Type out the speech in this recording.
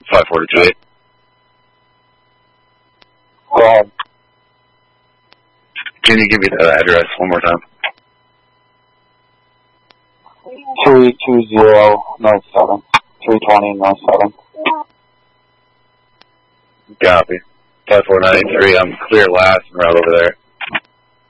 54228. Go ahead. Can you give me the address one more time? 320 North 7. 320 North 7. Copy. 54983, I'm clear last and right over there.